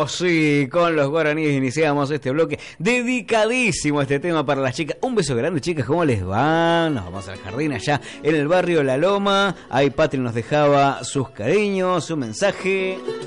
Oh, sí, con los guaraníes iniciamos este bloque dedicadísimo a este tema para las chicas. Un beso grande, chicas, ¿cómo les va? Nos vamos al jardín allá en el barrio La Loma. Ahí Patri nos dejaba sus cariños, su mensaje.